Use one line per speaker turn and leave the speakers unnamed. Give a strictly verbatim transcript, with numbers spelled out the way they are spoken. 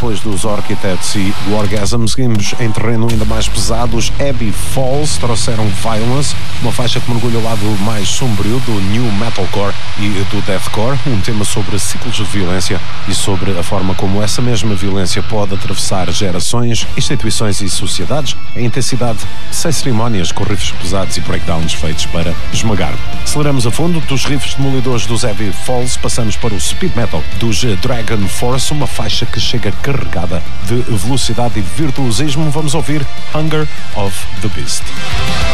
depois dos Architects e do Orgasm, seguimos em terreno ainda mais pesado. Os Abbey Falls trouxeram Violence, uma faixa que mergulha o lado mais sombrio do New Metalcore e do Deathcore, um tema sobre ciclos de violência e sobre a forma como essa mesma violência pode atravessar gerações, instituições e sociedades, a intensidade sem cerimónias, com riffs pesados e breakdowns feitos para esmagar. Aceleramos a fundo dos riffs demolidores dos Abbey Falls, passamos para o speed metal dos Dragon Force, uma faixa que chega carregada de velocidade e virtuosismo. Vamos ouvir Hunger of the Beast.